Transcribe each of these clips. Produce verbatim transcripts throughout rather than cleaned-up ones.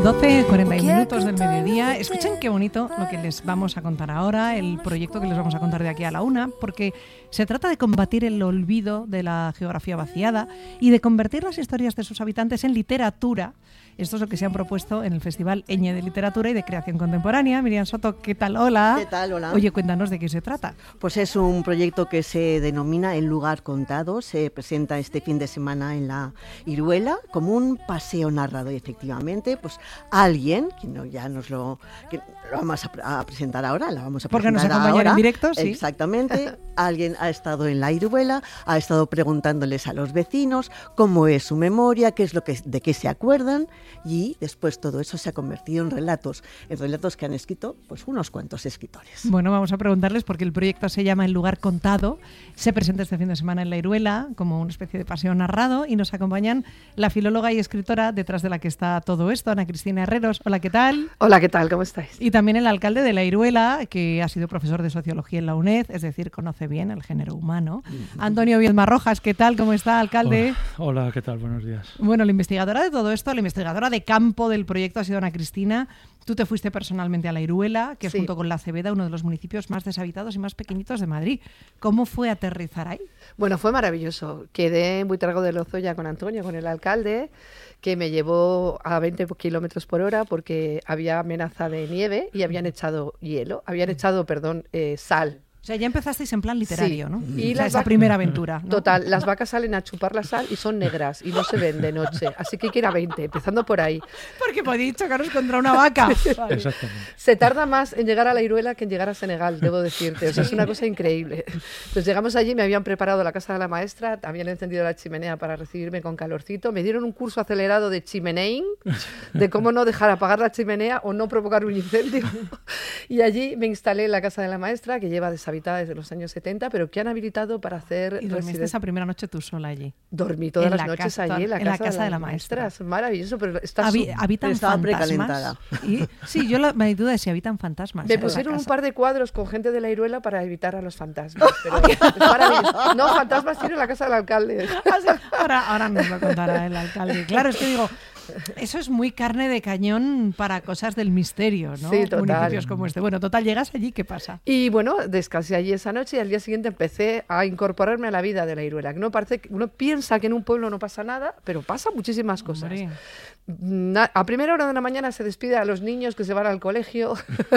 doce, cuarenta minutos del mediodía. Escuchen qué bonito lo que les vamos a contar ahora, el proyecto que les vamos a contar de aquí a la una, porque se trata de combatir el olvido de la geografía vaciada y de convertir las historias de sus habitantes en literatura. Esto es lo que se han propuesto en el Festival Eñe de Literatura y de Creación Contemporánea. Miriam Soto, ¿qué tal? Hola. ¿Qué tal? Hola. Oye, cuéntanos de qué se trata. Pues es un proyecto que se denomina El Lugar Contado. Se presenta este fin de semana en la Iruela como un paseo narrado. Y efectivamente, pues alguien, que no, ya nos lo, que lo vamos a, a presentar ahora, la vamos a Porque presentar nos acompañan ahora. en directo, sí. Exactamente. Alguien ha estado en la Iruela, ha estado preguntándoles a los vecinos cómo es su memoria, qué es lo que, de qué se acuerdan, y después todo eso se ha convertido en relatos, en relatos que han escrito pues unos cuantos escritores. Bueno, vamos a preguntarles porque el proyecto se llama El Lugar Contado, se presenta este fin de semana en la Iruela como una especie de paseo narrado y nos acompañan la filóloga y escritora detrás de la que está todo esto, Ana Cristina Herreros. Hola, ¿qué tal? Hola, ¿qué tal? ¿Cómo estáis? Y también el alcalde de la Iruela, que ha sido profesor de sociología en la UNED, es decir, conoce bien el género humano. Antonio Viedma Rojas, ¿qué tal? ¿Cómo está, alcalde? Hola, hola, ¿qué tal? Buenos días. Bueno, la investigadora de todo esto, la investigadora de campo del proyecto ha sido Ana Cristina. Tú te fuiste personalmente a la Iruela, que es Sí. junto con La Cebeda uno de los municipios más deshabitados y más pequeñitos de Madrid. ¿Cómo fue aterrizar ahí? Bueno, fue maravilloso. Quedé en Buitrago de Lozoya con Antonio, con el alcalde, que me llevó a veinte kilómetros por hora porque había amenaza de nieve y habían echado hielo, habían echado, perdón, eh, sal. O sea, ya empezasteis en plan literario, Sí. ¿no? Y O sea, las esa va- primera aventura, ¿no? Total, las vacas salen a chupar la sal y son negras y no se ven de noche. Así que hay que ir a veinte, empezando por ahí. Porque podéis chocaros contra una vaca. Vale. Exactamente. Se tarda más en llegar a la Iruela que en llegar a Senegal, debo decirte. O sea, es una cosa increíble. Entonces llegamos allí, me habían preparado la casa de la maestra, habían encendido la chimenea para recibirme con calorcito, me dieron un curso acelerado de chimeneing, de cómo no dejar apagar la chimenea o no provocar un incendio. Y allí me instalé en la casa de la maestra, que lleva deshabitada desde los años setenta, pero que han habilitado para hacer... Y dormiste residen- esa primera noche tú sola allí. Dormí todas en las la noches casa- allí en la, en la casa, casa de, de la la maestra. maestra. Es maravilloso, pero está Habi- su- ¿Habitan Estaba fantasmas? precalentada. Y, sí, yo la, me duda de si habitan fantasmas. Me en la pusieron un casa. par de cuadros con gente de la Iruela para evitar a los fantasmas. Pero es maravilloso. No, fantasmas tiene la casa del alcalde. Ah, sí. Ahora, ahora nos lo contará el alcalde. Claro, es que digo, eso es muy carne de cañón para cosas del misterio, ¿no? Sí, total. Municipios como este. Bueno, total, llegas allí, ¿qué pasa? Y bueno, descansé allí esa noche y al día siguiente empecé a incorporarme a la vida de la Iruela. Que no parece, que uno piensa que en un pueblo no pasa nada, pero pasa muchísimas cosas. Hombre. Na- A primera hora de la mañana se despide a los niños que se van al colegio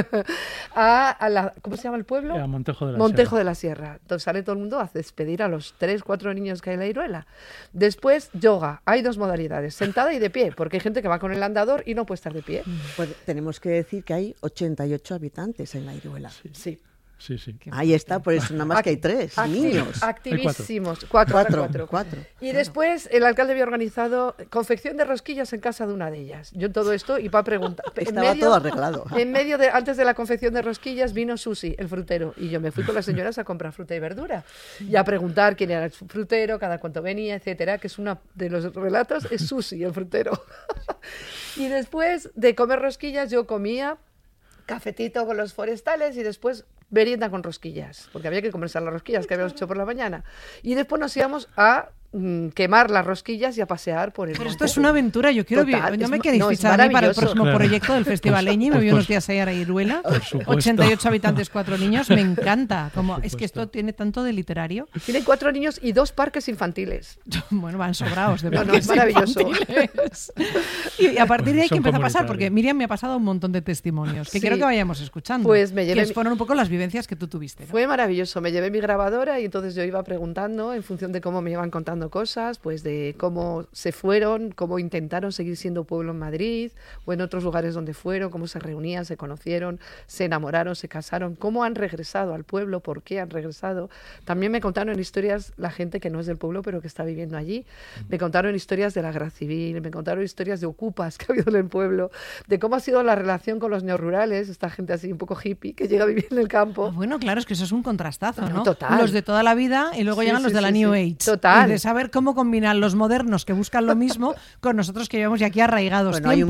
a, a la, ¿cómo se llama el pueblo? A Montejo de la Montejo Sierra. de la Sierra. Entonces sale todo el mundo a despedir a los tres, cuatro niños que hay en la Iruela. Después, yoga. Hay dos modalidades, sentada y de pie, porque hay gente que va con el andador y no puede estar de pie. Pues tenemos que decir que hay ochenta y ocho habitantes en la Iruela. Sí. Sí, sí. Ahí está, por eso nada más que hay tres Acti- niños. Activísimos. Cuatro, Cuatro, cuatro. cuatro. Y después el alcalde había organizado confección de rosquillas en casa de una de ellas. Yo todo esto y para preguntar. en Estaba todo arreglado. En medio de, antes de la confección de rosquillas vino Susi, el frutero, y yo me fui con las señoras a comprar fruta y verdura y a preguntar quién era el frutero, cada cuánto venía, etcétera, que es uno de los relatos, es Susi, el frutero. Y después de comer rosquillas yo comía cafetito con los forestales y después merienda con rosquillas, porque había que comerse las rosquillas que habíamos hecho por la mañana. Y después nos íbamos a mm, quemar las rosquillas y a pasear por el Pero monte. esto es una aventura, yo quiero Total, vi- no es me ma- queréis no, es fichar a mí para el maravilloso. próximo Claro. proyecto del Festival Pues- Eñi, me pues- vi unos pues- días ahí a Iruela, Por supuesto. ochenta y ocho habitantes, cuatro niños, me encanta. Como, Por es que esto supuesto. tiene tanto de literario. Tienen cuatro niños y dos parques infantiles. Bueno, van sobrados de No, no, parques es maravilloso. infantiles. Y, y a partir de ahí, ¿qué Son empieza a pasar? comunitarios. Porque Miriam me ha pasado un montón de testimonios que Sí. quiero que vayamos escuchando. Pues me llevé que mi- fueron un poco las vivencias que tú tuviste, ¿no? Fue maravilloso. Me llevé mi grabadora y entonces yo iba preguntando en función de cómo me iban contando cosas, pues de cómo se fueron, cómo intentaron seguir siendo pueblo en Madrid o en otros lugares donde fueron, cómo se reunían, se conocieron, se enamoraron, se casaron, cómo han regresado al pueblo, por qué han regresado. También me contaron historias la gente que no es del pueblo pero que está viviendo allí. Me contaron historias de la guerra civil, me contaron historias de ocupas que ha habido en el pueblo, de cómo ha sido la relación con los neorurales, esta gente así un poco hippie que llega a vivir en el campo. Ah, bueno, claro, es que eso es un contrastazo, ¿no? No, total. Los de toda la vida y luego Sí, llegan los sí, de la sí, New sí. Age. Total. Y de saber cómo combinan los modernos que buscan lo mismo con nosotros que llevamos ya aquí arraigados Bueno, hay tiempo. un,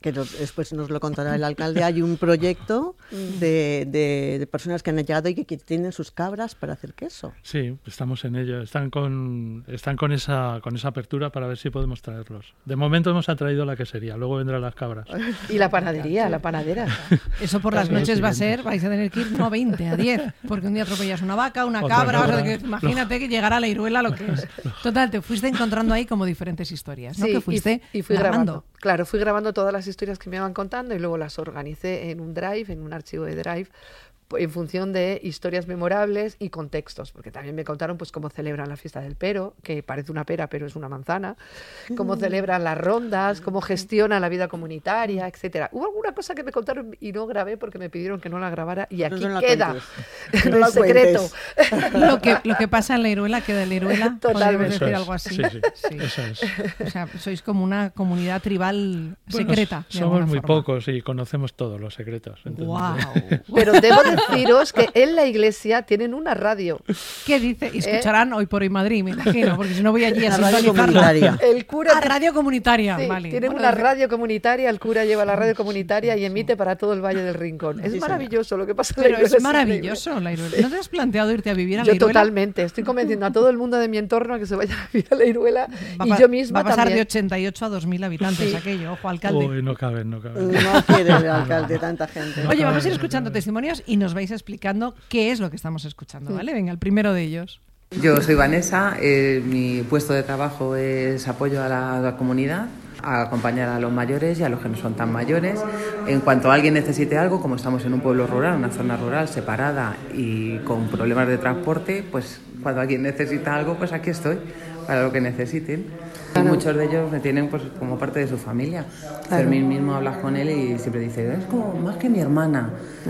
que lo, después nos lo contará el alcalde, hay un proyecto de, de, de personas que han llegado y que, que tienen sus cabras para hacer queso. Sí, estamos en ello. Están con están con esa con esa apertura para ver si podemos traerlos. De momento hemos atraído la quesería, luego vendrán las cabras. Y la panadería, la panadera. Eso por las noches va a ser, vais a tener que ir no a veinte, a diez, porque un día atropellas una vaca, una Otra cabra, cabra. o sea, que imagínate que llegará a la Iruela lo que es. Total, te fuiste encontrando ahí como diferentes historias, ¿no? Sí, Que fuiste y, y fui grabando. grabando. Claro, fui grabando todas las historias que me iban contando y luego las organicé en un drive, en un archivo de drive, en función de historias memorables y contextos, porque también me contaron pues cómo celebran la fiesta del pero, que parece una pera pero es una manzana, cómo celebran las rondas, cómo gestionan la vida comunitaria, etcétera. Hubo alguna cosa que me contaron y no grabé porque me pidieron que no la grabara y aquí No, no la queda cuentes. No el la secreto. cuentes. Lo que, lo que pasa en la Iruela queda en la Iruela, Totalmente. podríamos Eso decir es. algo así. Sí, sí, Sí. eso es. O sea, sois como una comunidad tribal Bueno, secreta. de somos alguna muy forma. pocos y conocemos todos los secretos. entonces- Wow. Pero debo deciros que en la iglesia tienen una radio. ¿Qué dice? Y escucharán Hoy por Hoy Madrid, me imagino, porque si no voy allí a La radio sintonizarla. comunitaria. El cura Ah, radio comunitaria, Sí, vale. tienen Bueno, una de- radio comunitaria, el cura lleva la radio comunitaria y emite para todo el Valle del Rincón. Es Sí, maravilloso lo que pasa en la Pero Iruela, es increíble. maravilloso la Iruela. ¿No te has planteado irte a vivir a la Yo Iruela? totalmente, estoy convenciendo a todo el mundo de mi entorno a que se vaya a vivir a la Iruela Va a y pa- yo misma va a pasar también. de ochenta y ocho a dos mil habitantes Sí. aquello. Ojo, alcalde. Uy, no caben, no caben. No quiere el alcalde tanta gente. Oye, vamos a ir escuchando testimonios y nos vais explicando qué es lo que estamos escuchando, ¿vale? Venga, el primero de ellos. Yo soy Vanessa, eh, mi puesto de trabajo es apoyo a la, a la comunidad, a acompañar a los mayores y a los que no son tan mayores. En cuanto alguien necesite algo, como estamos en un pueblo rural, una zona rural separada y con problemas de transporte, pues cuando alguien necesita algo, pues aquí estoy para lo que necesiten. Y muchos de ellos me tienen pues como parte de su familia. Fermín mismo hablas con él y siempre dice, es como más que mi hermana.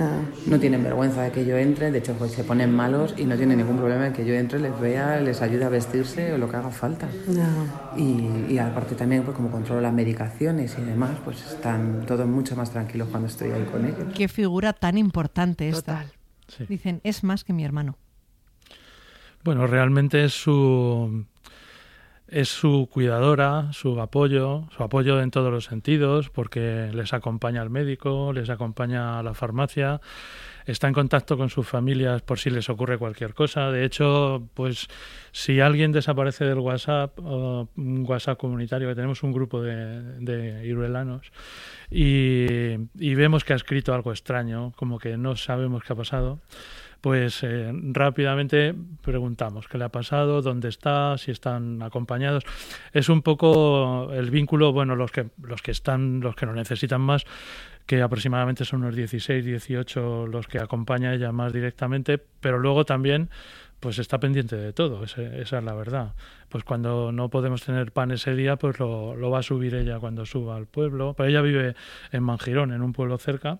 No tienen vergüenza de que yo entre, de hecho pues, se ponen malos y no tienen ningún problema en que yo entre, les vea, les ayude a vestirse o lo que haga falta. Y, y aparte también pues como controlo las medicaciones y demás, pues están todos mucho más tranquilos cuando estoy ahí con ellos. Qué figura tan importante esta. Total. Sí. Dicen, es más que mi hermano. Bueno, realmente es su es su cuidadora, su apoyo, su apoyo en todos los sentidos, porque les acompaña al médico, les acompaña a la farmacia, está en contacto con sus familias por si les ocurre cualquier cosa. De hecho, pues si alguien desaparece del WhatsApp, o un WhatsApp comunitario, que tenemos un grupo de, de iruelanos, y, y vemos que ha escrito algo extraño, como que no sabemos qué ha pasado, pues eh, rápidamente preguntamos qué le ha pasado, dónde está, si están acompañados. Es un poco el vínculo, bueno, los que los que están, los que lo necesitan más, que aproximadamente son unos dieciséis, dieciocho los que acompaña ella más directamente, pero luego también pues está pendiente de todo, ese, esa es la verdad. Pues cuando no podemos tener pan ese día, pues lo, lo va a subir ella cuando suba al pueblo. Pero ella vive en Manjirón, en un pueblo cerca,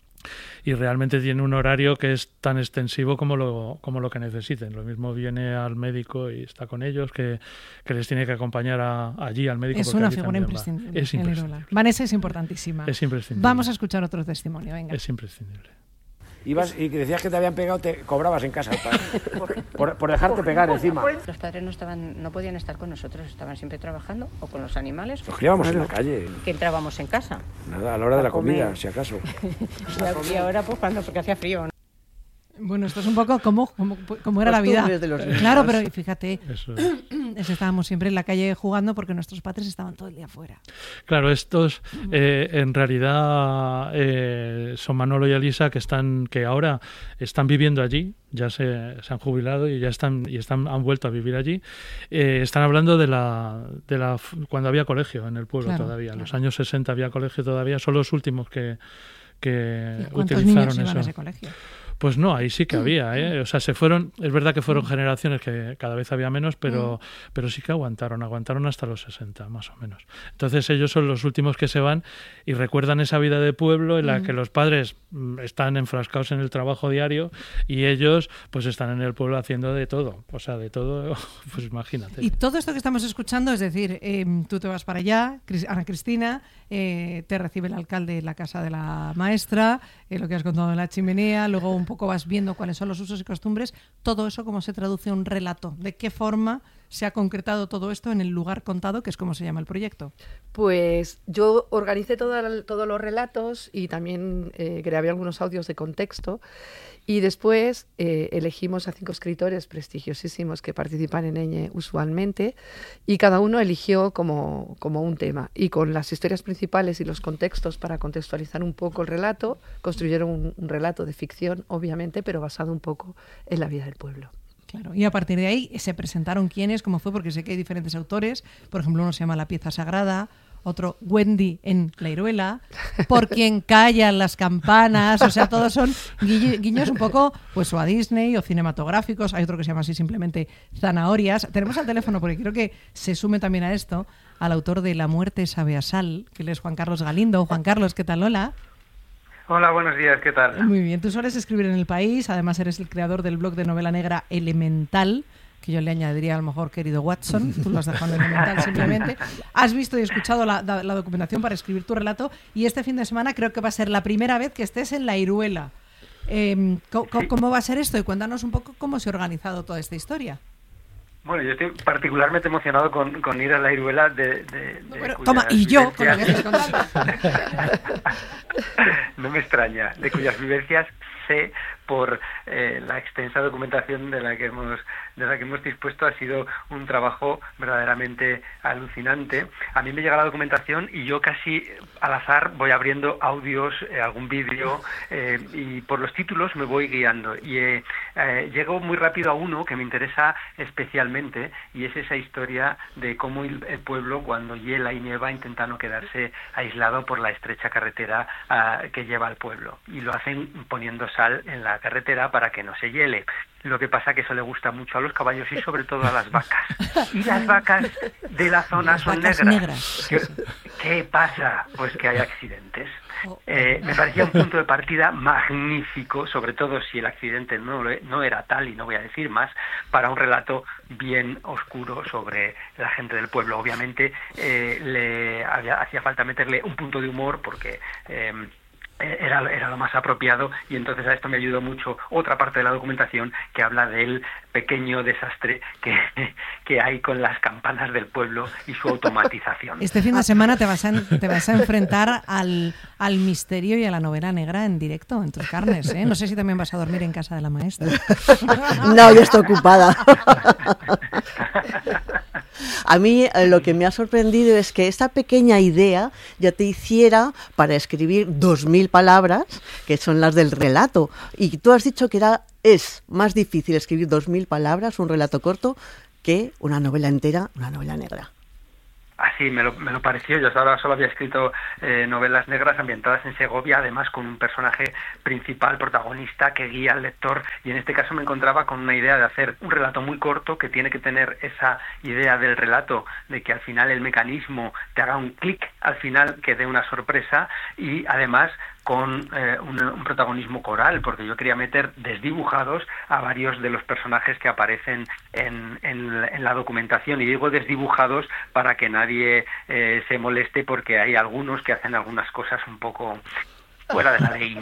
y realmente tiene un horario que es tan extensivo como lo, como lo que necesiten. Lo mismo viene al médico y está con ellos, que, que les tiene que acompañar a, allí al médico. Es porque una allí figura también va. imprescindible. Es en Iruela. imprescindible. Vanessa es importantísima. Es imprescindible. Vamos a escuchar otro testimonio, venga. Es imprescindible. Ibas y decías que te habían pegado, te cobrabas en casa por, por dejarte pegar encima. Los padres no estaban, no podían estar con nosotros, estaban siempre trabajando o con los animales. Nos criábamos en la calle, Que entrábamos en casa. nada, a la hora de la comida, si acaso. Y ahora pues cuando porque hacía frío. ¿no? Bueno, esto es un poco como, como, como era la vida. Costumbres de los niños. Claro, pero fíjate, Eso es. es que estábamos siempre en la calle jugando porque nuestros padres estaban todo el día fuera. Claro, estos eh, en realidad eh, son Manolo y Elisa que están, que ahora están viviendo allí, ya se, se han jubilado y ya están y están han vuelto a vivir allí. Eh, están hablando de la de la cuando había colegio en el pueblo Claro, todavía. En claro. los años sesenta había colegio todavía, son los últimos que que ¿Y cuántos utilizaron niños iban eso. a ese colegio? Pues no, ahí sí que había, ¿eh? O sea, se fueron, es verdad que fueron generaciones que cada vez había menos, pero, pero sí que aguantaron, aguantaron hasta los sesenta, más o menos. Entonces ellos son los últimos que se van y recuerdan esa vida de pueblo en la que los padres mm, están enfrascados en el trabajo diario y ellos pues están en el pueblo haciendo de todo, o sea, de todo, pues imagínate. Y todo esto que estamos escuchando, es decir, eh, tú te vas para allá, Cris- Ana Cristina, eh, te recibe el alcalde en la casa de la maestra, eh, lo que has contado de la chimenea, luego un poco vas viendo cuáles son los usos y costumbres, todo eso cómo se traduce a un relato, de qué forma se ha concretado todo esto en el lugar contado, que es como se llama el proyecto? Pues yo organicé toda, todos los relatos y también eh, grabé algunos audios de contexto, y después eh, elegimos a cinco escritores prestigiosísimos que participan en Eñe usualmente, y cada uno eligió como, como un tema, y con las historias principales y los contextos para contextualizar un poco el relato, construyeron un, un relato de ficción, obviamente, pero basado un poco en la vida del pueblo. Claro, y a partir de ahí se presentaron quiénes, cómo fue, porque sé que hay diferentes autores. Por ejemplo, uno se llama La Pieza Sagrada, otro Wendy en La Iruela, Por quien callan las campanas, o sea, todos son guiños un poco pues o a Disney o cinematográficos. Hay otro que se llama así simplemente Zanahorias. Tenemos al teléfono, porque quiero que se sume también a esto, al autor de La muerte sabe a sal, que él es Juan Carlos Galindo. Juan Carlos, ¿qué tal? Hola. Hola, buenos días, ¿qué tal? Muy bien, tú sueles escribir en El País, además eres el creador del blog de novela negra Elemental, que yo le añadiría a lo mejor querido Watson, tú lo has dejado en Elemental simplemente. Has visto y escuchado la, la documentación para escribir tu relato, y este fin de semana creo que va a ser la primera vez que estés en La Iruela. Eh, ¿cómo, sí. ¿Cómo va a ser esto? Y cuéntanos un poco cómo se ha organizado toda esta historia. Bueno, yo estoy particularmente emocionado con, con ir a La Iruela de... de, de bueno, toma, y yo, con lo que haces No me extraña, de cuyas vivencias sé por eh, la extensa documentación de la que hemos de la que hemos dispuesto. Ha sido un trabajo verdaderamente alucinante. A mí me llega la documentación y yo casi al azar voy abriendo audios, eh, algún vídeo, eh, y por los títulos me voy guiando. Y eh, eh, llego muy rápido a uno que me interesa especialmente, y es esa historia de cómo el pueblo, cuando hiela y nieva, intenta no quedarse aislado por la estrecha carretera uh, que lleva al pueblo. Y lo hacen poniendo sal en la carretera para que no se hiele. Lo que pasa que eso le gusta mucho a los caballos y sobre todo a las vacas. Y las vacas de la zona las son negras. negras. ¿Qué, ¿Qué pasa? Pues que hay accidentes. Eh, me parecía un punto de partida magnífico, sobre todo si el accidente no, no era tal, y no voy a decir más, para un relato bien oscuro sobre la gente del pueblo. Obviamente eh, le había, hacía falta meterle un punto de humor porque... Eh, Era, era lo más apropiado, y entonces a esto me ayudó mucho otra parte de la documentación que habla del pequeño desastre que, que hay con las campanas del pueblo y su automatización. Este fin de semana te vas a, te vas a enfrentar al, al misterio y a la novela negra en directo, en tus carnes, ¿eh? No sé si también vas a dormir en casa de la maestra. No, yo estoy ocupada. A mí eh, lo que me ha sorprendido es que esta pequeña idea ya te hiciera para escribir dos mil palabras, que son las del relato. Y tú has dicho que era es más difícil escribir dos mil palabras, un relato corto, que una novela entera, una novela negra. Así me lo, me lo pareció. Yo hasta ahora solo había escrito eh, novelas negras ambientadas en Segovia, además con un personaje principal, protagonista, que guía al lector, y en este caso me encontraba con una idea de hacer un relato muy corto que tiene que tener esa idea del relato, de que al final el mecanismo te haga un clic al final, que dé una sorpresa, y además con eh, un, un protagonismo coral, porque yo quería meter desdibujados a varios de los personajes que aparecen en, en, en la documentación, y digo desdibujados para que nadie eh, se moleste, porque hay algunos que hacen algunas cosas un poco fuera de la ley.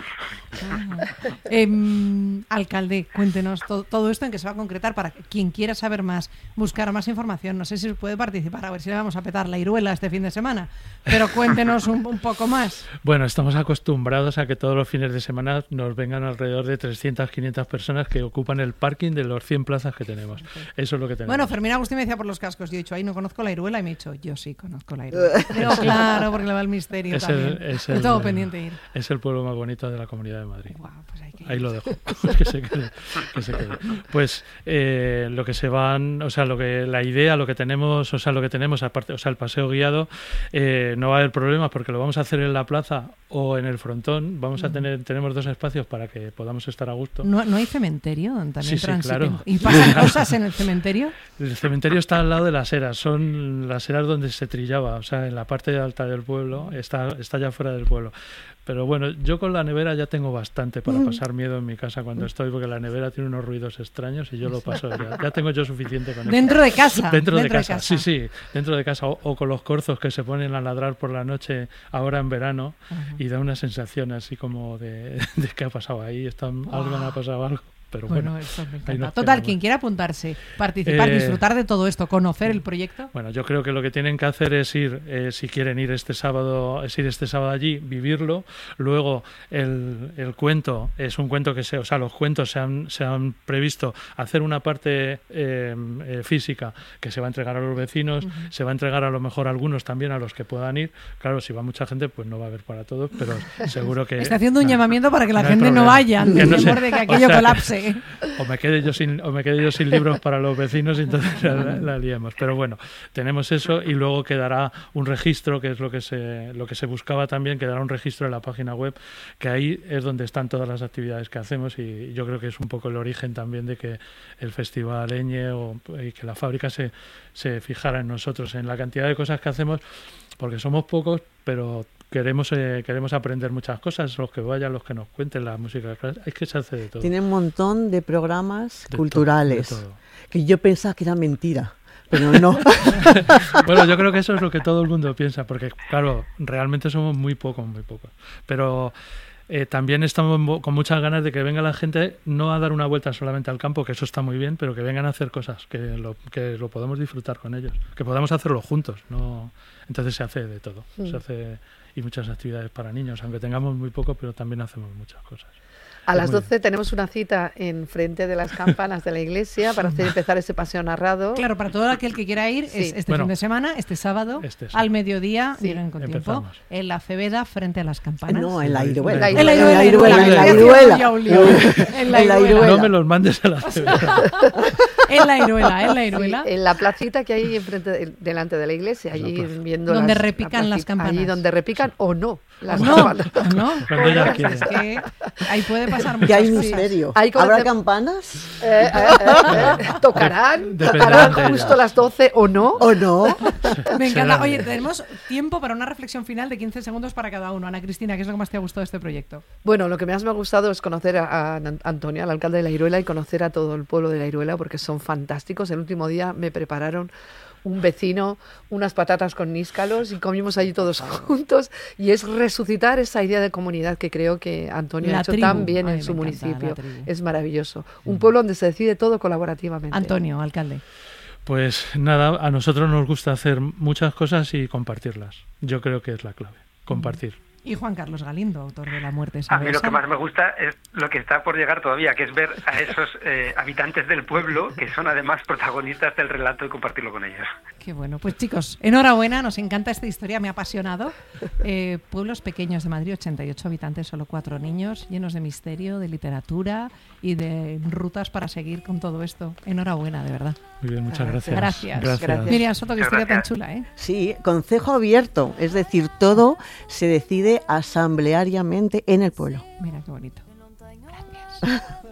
eh, alcalde, cuéntenos to- todo esto en que se va a concretar para quien quiera saber más, buscar más información. No sé si puede participar, a ver si le vamos a petar La Iruela este fin de semana, pero cuéntenos un, un poco más. Bueno, estamos acostumbrados a que todos los fines de semana nos vengan alrededor de trescientas, quinientas personas que ocupan el parking de los cien plazas que tenemos. Eso es lo que tenemos. Bueno, Fermín Agustín me decía por los cascos, yo he dicho, ahí no conozco La Iruela, y me he dicho, yo sí conozco La Iruela. Digo, claro, porque le va el misterio es también. El, es Yo el, tengo pendiente ir. Es el pueblo más bonito de la Comunidad de Madrid. Wow, pues hay que ir. Ahí lo dejo, que se quede, que se quede. Pues eh, lo que se van, o sea, lo que la idea, lo que tenemos, o sea, lo que tenemos aparte, o sea, el paseo guiado, eh, no va a haber problemas porque lo vamos a hacer en la plaza o en el frontón. Vamos a tener, tenemos dos espacios para que podamos estar a gusto. ¿No, no hay cementerio donde también Sí, sí, transiten? claro. ¿Y pasan cosas en el cementerio? El cementerio está al lado de las eras, son las eras donde se trillaba, o sea, en la parte alta del pueblo, está, está ya fuera del pueblo. Pero bueno, yo con la nevera ya tengo bastante para pasar miedo en mi casa cuando estoy, porque la nevera tiene unos ruidos extraños y yo lo paso, ya, ya tengo yo suficiente con eso. ¿Dentro de casa? Dentro, de, dentro casa. de casa, sí, sí, dentro de casa, o, o con los corzos que se ponen a ladrar por la noche ahora en verano. Uh-huh. Y da una sensación así como de, de que ha pasado ahí, está, wow. Alguien ha pasado algo. pero bueno, bueno. Eso me ahí encanta. nos Total, quedamos. quien quiera apuntarse, participar, Eh, disfrutar de todo esto, conocer el proyecto. Bueno, yo creo que lo que tienen que hacer es ir, eh, si quieren ir este sábado, es ir este sábado allí, vivirlo. Luego el, el cuento es un cuento que se, o sea, los cuentos se han, se han previsto hacer una parte eh, eh, física que se va a entregar a los vecinos, uh-huh. se va a entregar a lo mejor a algunos también a los que puedan ir. Claro, si va mucha gente, pues no va a haber para todos, pero seguro que... Está haciendo un no, llamamiento para que la no gente no vaya, que no temor sé, de que aquello o sea, colapse. O me quede yo sin, o me quede yo sin libros para los vecinos y entonces la, la liemos. Pero bueno, tenemos eso y luego quedará un registro, que es lo que se lo que se buscaba también, quedará un registro en la página web, que ahí es donde están todas las actividades que hacemos y yo creo que es un poco el origen también de que el Festival Eñe o y que la fábrica se, se fijara en nosotros, en la cantidad de cosas que hacemos, porque somos pocos, pero queremos eh, queremos aprender muchas cosas, los que vayan, los que nos cuenten la música, es que se hace de todo. Tiene un montón de programas de culturales, todo, de todo. Que yo pensaba que era mentira. Pero no. Bueno, yo creo que eso es lo que todo el mundo piensa, porque claro, realmente somos muy pocos, muy pocos. Pero eh, también estamos con muchas ganas de que venga la gente, no a dar una vuelta solamente al campo, que eso está muy bien, pero que vengan a hacer cosas, que lo, que lo podamos disfrutar con ellos, que podamos hacerlo juntos. No, entonces se hace de todo, mm. se hace y muchas actividades para niños, aunque tengamos muy poco, pero también hacemos muchas cosas. A las doce tenemos una cita en frente de las campanas de la iglesia para hacer empezar ese paseo narrado. Claro, para todo aquel que quiera ir, sí. es este bueno, fin de semana, este sábado, este al mediodía, sí. Lleguen con Empezamos. tiempo, en la Cebeda frente a las campanas. No, en la Iruela. En la Iruela. En la Iruela. No me los mandes a la Cebeda. En la Iruela, en la Iruela. Sí, en la placita que hay enfrente de, delante de la iglesia, allí viendo donde las, repican la las campanas. Allí donde repican o no. Las no, campanas. no. Cuando ya pues es que ahí puede pasar muchas que hay cosas. misterio. Hay ¿Habrá campanas? Eh, eh, eh, eh. ¿Tocarán? ¿Tocarán justo las doce o no? ¿O no? Me encanta. Oye, tenemos tiempo para una reflexión final de quince segundos para cada uno. Ana Cristina, ¿qué es lo que más te ha gustado de este proyecto? Bueno, lo que más me ha gustado es conocer a, a Antonio, al alcalde de La Iruela, y conocer a todo el pueblo de La Iruela, porque son fantásticos. El último día me prepararon un vecino unas patatas con níscalos y comimos allí todos juntos, y es resucitar esa idea de comunidad que creo que Antonio la ha hecho tribu. tan bien Ay, en su encanta, municipio. Es maravilloso. Un pueblo donde se decide todo colaborativamente. Antonio, alcalde. Pues nada, a nosotros nos gusta hacer muchas cosas y compartirlas. Yo creo que es la clave, compartir. Y Juan Carlos Galindo, autor de La muerte sabe. A mí lo que más me gusta es lo que está por llegar todavía, que es ver a esos eh, habitantes del pueblo, que son además protagonistas del relato, y compartirlo con ellos. Qué bueno. Pues chicos, enhorabuena, nos encanta esta historia, me ha apasionado. Eh, pueblos pequeños de Madrid, ochenta y ocho habitantes, solo cuatro niños, llenos de misterio, de literatura y de rutas para seguir con todo esto. Enhorabuena, de verdad. Muy bien, muchas gracias. Gracias. gracias. gracias. Miriam Soto, qué historia tan chula, ¿eh? Sí, concejo abierto, es decir, todo se decide asambleariamente en el pueblo. Mira qué bonito. Gracias.